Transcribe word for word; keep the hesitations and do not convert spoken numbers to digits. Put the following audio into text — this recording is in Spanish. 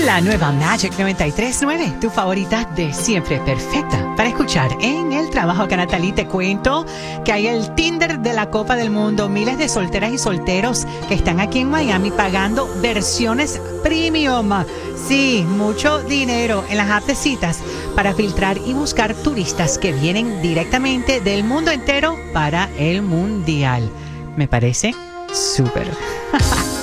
La nueva Magic noventa y tres punto nueve, tu favorita de siempre, perfecta para escuchar en el trabajo. Acá, Natalie, te cuento que hay el Tinder de la Copa del Mundo. Miles de solteras y solteros que están aquí en Miami pagando versiones premium. Sí, mucho dinero en las apps de citas para filtrar y buscar turistas que vienen directamente del mundo entero para el mundial. Me parece súper.